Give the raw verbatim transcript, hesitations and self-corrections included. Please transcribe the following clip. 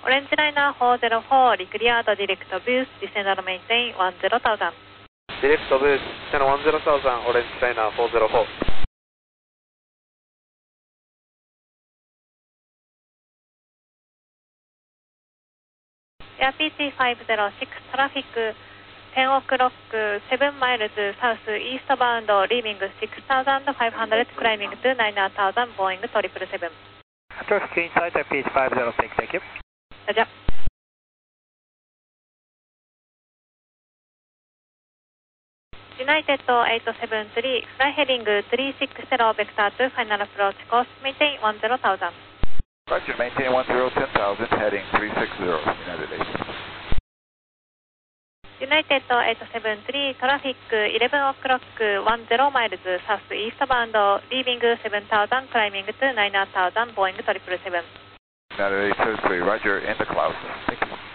Orange Liner four zero four, recleared direct boost, descend and maintain one zero thousand. Direct boost, descend one zero thousand, Orange Liner four zero four. Air P T five zero six, traffic ten o'clock, seven miles south eastbound, leaving six thousand five hundred, climbing to nine thousand, Boeing seven seven seven. Traffic inside Air P T five zero six, thank you. Roger. United eight seven three, fly heading three six zero, vector to final approach course, maintain one zero thousand. Roger, maintain one zero ten thousand, heading three six zero, United eight. United eight seven three, traffic eleven o'clock, ten miles south eastbound, leaving seven thousand, climbing to nine thousand, Boeing seven seven seven. United eight two three, Roger, in the clouds, thank you.